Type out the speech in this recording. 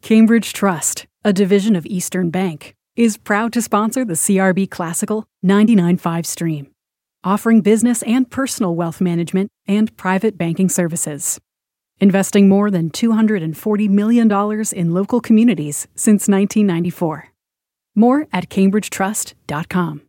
Cambridge Trust, a division of Eastern Bank, is proud to sponsor the CRB Classical 99.5 stream, offering business and personal wealth management and private banking services. Investing more than $240 million in local communities since 1994. More at cambridgetrust.com.